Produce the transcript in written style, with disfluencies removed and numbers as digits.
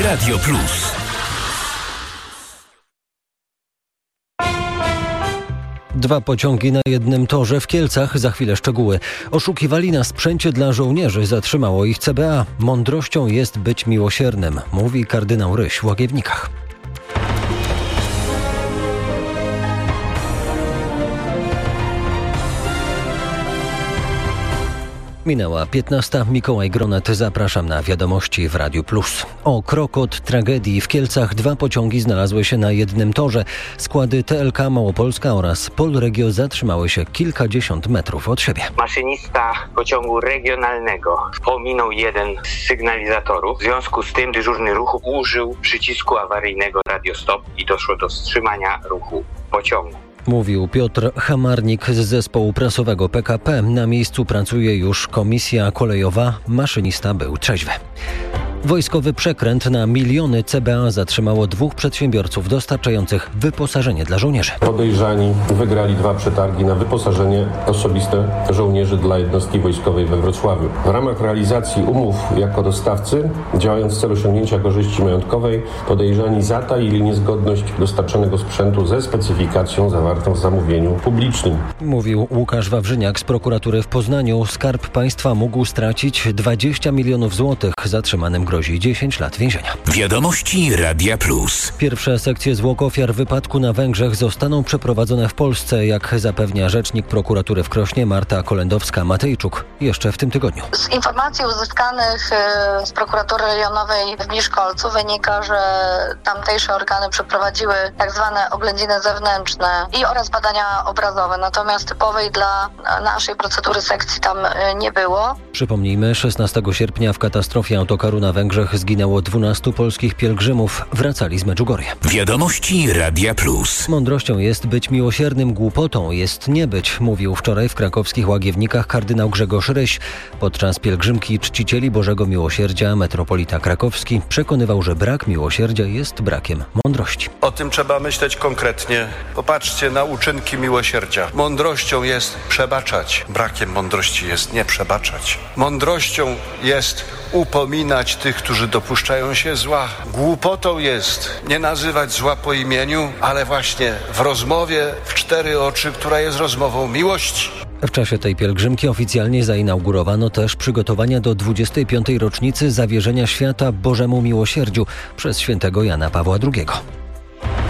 Radio Plus. Dwa pociągi na jednym torze w Kielcach. Za chwilę szczegóły. Oszukiwali na sprzęcie dla żołnierzy. Zatrzymało ich CBA. Mądrością jest być miłosiernym, mówi kardynał Ryś w Łagiewnikach. Minęła 15. Mikołaj Gronet. Zapraszam na wiadomości w Radiu Plus. O krok od tragedii. W Kielcach dwa pociągi znalazły się na jednym torze. Składy TLK Małopolska oraz Polregio zatrzymały się kilkadziesiąt metrów od siebie. Maszynista pociągu regionalnego pominął jeden z sygnalizatorów. W związku z tym dyżurny ruchu użył przycisku awaryjnego Radio Stop i doszło do wstrzymania ruchu pociągu. Mówił Piotr Hamarnik z zespołu prasowego PKP. Na miejscu pracuje już komisja kolejowa. Maszynista był trzeźwy. Wojskowy przekręt na miliony. CBA zatrzymało dwóch przedsiębiorców dostarczających wyposażenie dla żołnierzy. Podejrzani wygrali dwa przetargi na wyposażenie osobiste żołnierzy dla jednostki wojskowej we Wrocławiu. W ramach realizacji umów jako dostawcy, działając w celu osiągnięcia korzyści majątkowej, podejrzani zataili niezgodność dostarczonego sprzętu ze specyfikacją zawartą w zamówieniu publicznym. Mówił Łukasz Wawrzyniak z prokuratury w Poznaniu. Skarb Państwa mógł stracić 20 milionów złotych. Zatrzymanym grozi 10 lat więzienia. Wiadomości Radia Plus. Pierwsze sekcje zwłok ofiar wypadku na Węgrzech zostaną przeprowadzone w Polsce, jak zapewnia rzecznik prokuratury w Krośnie Marta Kolendowska-Matejczuk jeszcze w tym tygodniu. Z informacji uzyskanych z prokuratury rejonowej w Miszkolcu wynika, że tamtejsze organy przeprowadziły tak zwane oględziny zewnętrzne oraz badania obrazowe, natomiast typowej dla naszej procedury sekcji tam nie było. Przypomnijmy, 16 sierpnia w katastrofie autokaru na Węgrzech zginęło 12 polskich pielgrzymów. Wracali z Medjugorje. Wiadomości Radia Plus. Mądrością jest być miłosiernym, głupotą jest nie być, mówił wczoraj w krakowskich Łagiewnikach kardynał Grzegorz Ryś. Podczas pielgrzymki czcicieli Bożego Miłosierdzia metropolita krakowski przekonywał, że brak miłosierdzia jest brakiem mądrości. O tym trzeba myśleć konkretnie. Popatrzcie na uczynki miłosierdzia. Mądrością jest przebaczać. Brakiem mądrości jest nie przebaczać. Mądrością jest upominać tych, którzy dopuszczają się zła. Głupotą jest nie nazywać zła po imieniu, ale właśnie w rozmowie w cztery oczy, która jest rozmową miłości. W czasie tej pielgrzymki oficjalnie zainaugurowano też przygotowania do 25. rocznicy zawierzenia świata Bożemu Miłosierdziu przez świętego Jana Pawła II.